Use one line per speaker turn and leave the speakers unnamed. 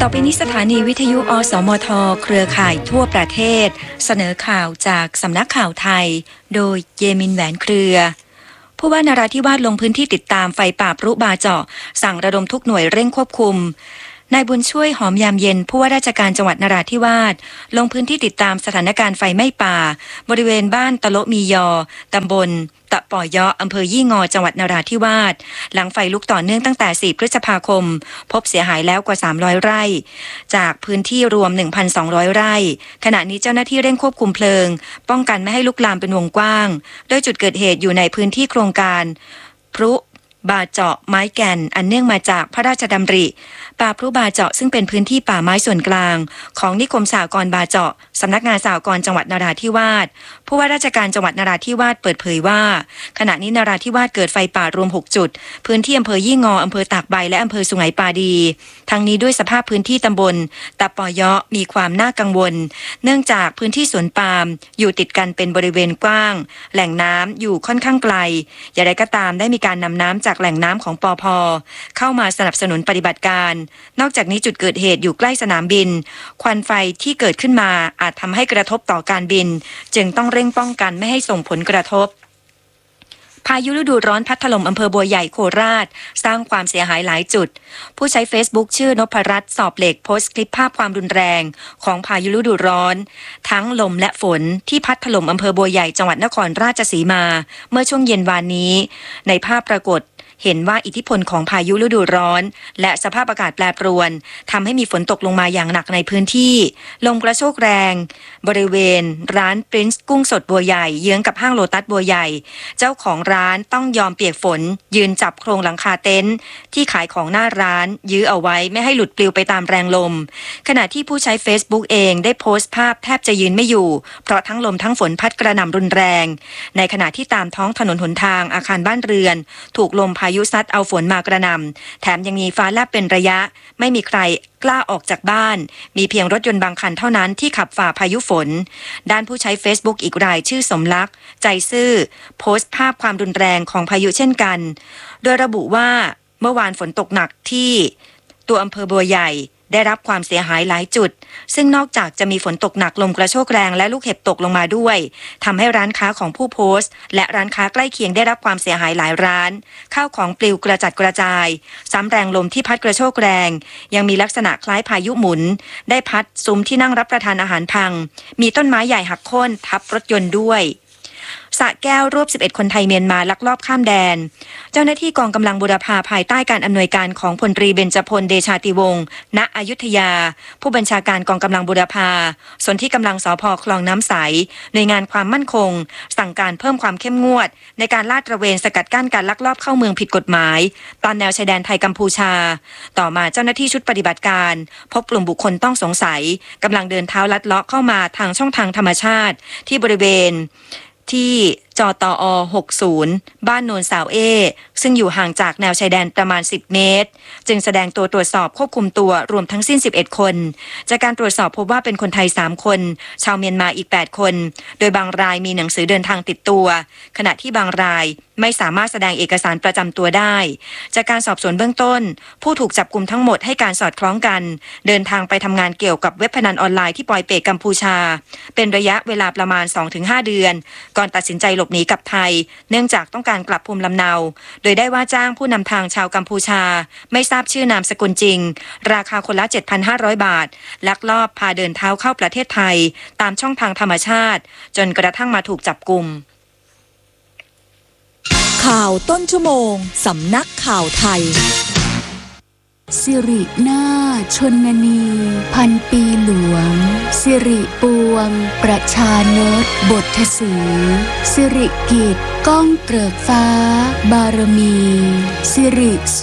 ต่อไปนี้สถานีวิทยุอสมทเครือข่ายทั่วประเทศเสนอข่าวจากสำนักข่าวไทยโดยเยมินแหวนเครือผู้ว่านราธิวาสลงพื้นที่ติดตามไฟป่าพรุบาเจาะสั่งระดมทุกหน่วยเร่งควบคุมนายบุญช่วยหอมยามเย็นผู้ว่าราชการจังหวัดนราธิวาสลงพื้นที่ติดตามสถานการณ์ไฟไหม้ป่าบริเวณบ้านตะโละมียอตำบลตะป่อยออำเภอยี่งอจังหวัดนราธิวาสหลังไฟลุกต่อเนื่องตั้งแต่4 พฤษภาคมพบเสียหายแล้วกว่า300ไร่จากพื้นที่รวม 1,200 ไร่ขณะนี้เจ้าหน้าที่เร่งควบคุมเพลิงป้องกันไม่ให้ลุกลามเป็นวงกว้างโดยจุดเกิดเหตุอยู่ในพื้นที่โครงการพรุบาเจาะไม้แก่นอันเนื่องมาจากพระราชดำริป่าพรุบาเจาะซึ่งเป็นพื้นที่ป่าไม้ส่วนกลางของนิคมสหกรณ์บาเจาะสำนักงานสหกรณ์จังหวัดนราธิวาสผู้ว่าราชการจังหวัดนราธิวาสเปิดเผยว่าขณะนี้นราธิวาสเกิดไฟป่ารวม6จุดพื้นที่อำเภอยี่งออำเภอตากใบและอำเภอสุไหงปาดีทั้งนี้ด้วยสภาพพื้นที่ตำบลตะปอยอมีความน่ากังวลเนื่องจากพื้นที่สวนปาล์มอยู่ติดกันเป็นบริเวณกว้างแหล่งน้ำอยู่ค่อนข้างไกลอย่างไรก็ตามได้มีการนำน้ำจากแหล่งน้ำของปภ.เข้ามาสนับสนุนปฏิบัติการนอกจากนี้จุดเกิดเหตุอยู่ใกล้สนามบินควันไฟที่เกิดขึ้นมาอาจทำให้กระทบต่อการบินจึงต้องเร่งป้องกันไม่ให้ส่งผลกระทบพายุฤดูร้อนพัดถล่มอำเภอบัวใหญ่โคราชสร้างความเสียหายหลายจุดผู้ใช้ Facebook ชื่อนพรัตน์สอบเหล็กโพสต์คลิปภาพความรุนแรงของพายุฤดูร้อนทั้งลมและฝนที่พัดถล่มอำเภอบัวใหญ่จังหวัดนครราชสีมาเมื่อช่วงเย็นวานนี้ในภาพปรากฏเห็นว่าอิทธิพลของพายุฤดูร้อนและสภาพอากาศแปรปรวนทำให้มีฝนตกลงมาอย่างหนักในพื้นที่ลมกระโชกแรงบริเวณร้านปรินซ์กุ้งสดบัวใหญ่เยื้องกับห้างโลตัสบัวใหญ่เจ้าของร้านต้องยอมเปียกฝนยืนจับโครงหลังคาเต็นท์ที่ขายของหน้าร้านยื้อเอาไว้ไม่ให้หลุดปลิวไปตามแรงลมขณะที่ผู้ใช้ Facebook เองได้โพสต์ภาพแทบจะยืนไม่อยู่เพราะทั้งลมทั้งฝนพัดกระหน่ำรุนแรงในขณะที่ตามท้องถนนหนทางอาคารบ้านเรือนถูกลมพายุซัดเอาฝนมากระหน่ำแถมยังมีฟ้าแลบเป็นระยะไม่มีใครกล้าออกจากบ้านมีเพียงรถยนต์บางคันเท่านั้นที่ขับฝ่าพายุฝนด้านผู้ใช้ Facebook อีกรายชื่อสมลักษณ์ใจซื่อโพสต์ภาพความรุนแรงของพายุเช่นกันโดยระบุว่าเมื่อวานฝนตกหนักที่ตัวอำเภอบัวใหญ่ได้รับความเสียหายหลายจุดซึ่งนอกจากจะมีฝนตกหนักลมกระโชกแรงและลูกเห็บตกลงมาด้วยทำให้ร้านค้าของผู้โพสต์และร้านค้าใกล้เคียงได้รับความเสียหายหลายร้านข้าวของปลิวกระจัดกระจายซ้ำแรงลมที่พัดกระโชกแรงยังมีลักษณะคล้ายพายุหมุนได้พัดซุ้มที่นั่งรับประทานอาหารพังมีต้นไม้ใหญ่หักโค่นทับรถยนต์ด้วยสระแก้วรวบ11คนไทยเมียนมาลักลอบข้ามแดนเจ้าหน้าที่กองกำลังบูรพาภายใต้การอำนวยการของพลตรีเบญจพลเดชาติวงศ์ณอยุธยาผู้บัญชาการกองกำลังบูรพาส่วนที่กำลังสภ.คลองน้ำใสหน่วยงานความมั่นคงสั่งการเพิ่มความเข้มงวดในการลาดตระเวนสกัดกั้นการลักลอบเข้าเมืองผิดกฎหมายตามแนวชายแดนไทยกัมพูชาต่อมาเจ้าหน้าที่ชุดปฏิบัติการพบกลุ่มบุคคลต้องสงสัยกำลังเดินเท้าลัดเลาะเข้ามาทางช่องทางธรรมชาติที่บริเวณที่จตอ60บ้านโนนสาวเอซึ่งอยู่ห่างจากแนวชายแดนประมาณ10เมตรจึงแสดงตัวตรวจสอบควบคุมตัวรวมทั้งสิ้น11คนจากการตรวจสอบพบว่าเป็นคนไทย3คนชาวเมียนมาอีก8คนโดยบางรายมีหนังสือเดินทางติดตัวขณะที่บางรายไม่สามารถแสดงเอกสารประจำตัวได้จากการสอบสวนเบื้องต้นผู้ถูกจับกุมทั้งหมดให้การสอดคล้องกันเดินทางไปทำงานเกี่ยวกับเว็บพนันออนไลน์ที่ปอยเปตกัมพูชาเป็นระยะเวลาประมาณ 2-5 เดือนก่อนตัดสินใจหลบหนีกลับไทยเนื่องจากต้องการกลับภูมิลำเนาโดยได้ว่าจ้างผู้นำทางชาวกัมพูชาไม่ทราบชื่อนามสกุลจริงราคาคนละ 7,500 บาทลักลอบพาเดินเท้าเข้าประเทศไทยตามช่องทางธรรมชาติจนกระทั่งมาถูกจับกุม
ข่าวต้นชั่วโมงสำนักข่าวไทยสิรินาถชนนีพันปีหลวงสิริปวงประชานตบทสีสิริกิจก้องเกริกฟ้าบารมีสิริสุ